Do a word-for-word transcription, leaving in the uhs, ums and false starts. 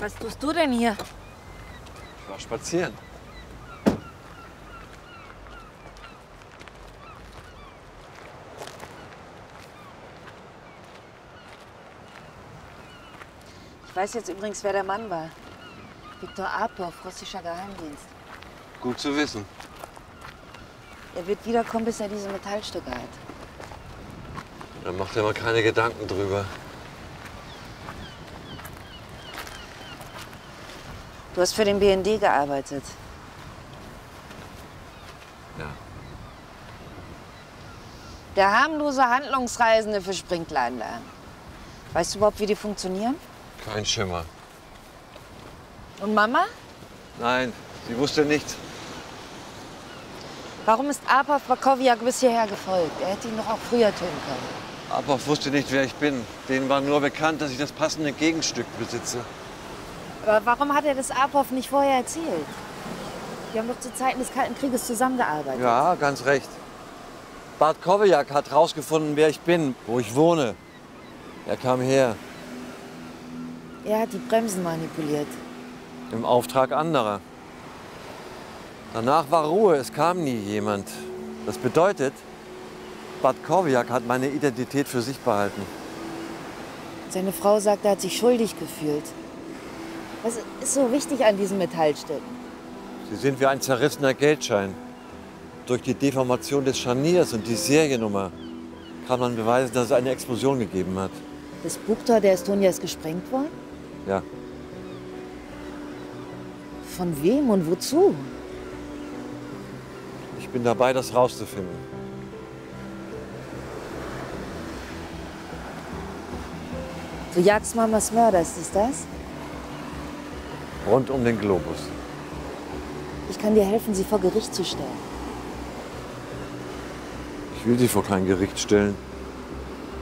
Was tust du denn hier? Ich war spazieren. Ich weiß jetzt übrigens, wer der Mann war. Viktor Apow, russischer Geheimdienst. Gut zu wissen. Er wird wiederkommen, bis er diese Metallstücke hat. Dann macht er mal keine Gedanken drüber. Du hast für den B N D gearbeitet. Ja. Der harmlose Handlungsreisende für Sprinkleranlagen. Weißt du überhaupt, wie die funktionieren? Kein Schimmer. Und Mama? Nein, sie wusste nichts. Warum ist Apow Barkowiak bis hierher gefolgt? Er hätte ihn doch auch früher töten können. Aber ich wusste nicht, wer ich bin. Denen war nur bekannt, dass ich das passende Gegenstück besitze. Aber warum hat er das Apow nicht vorher erzählt? Wir haben doch zu Zeiten des Kalten Krieges zusammengearbeitet. Ja, ganz recht. Barkowiak hat rausgefunden, wer ich bin, wo ich wohne. Er kam her. Er hat die Bremsen manipuliert. Im Auftrag anderer. Danach war Ruhe, es kam nie jemand. Das bedeutet, Barkowiak hat meine Identität für sich behalten. Seine Frau sagt, er hat sich schuldig gefühlt. Was ist so wichtig an diesen Metallstücken? Sie sind wie ein zerrissener Geldschein. Durch die Deformation des Scharniers und die Seriennummer kann man beweisen, dass es eine Explosion gegeben hat. Das Bugtor der Estonia ist gesprengt worden? Ja. Von wem und wozu? Ich bin dabei, das rauszufinden. Du jagst Mamas Mörder, ist es das? Rund um den Globus. Ich kann dir helfen, sie vor Gericht zu stellen. Ich will sie vor kein Gericht stellen.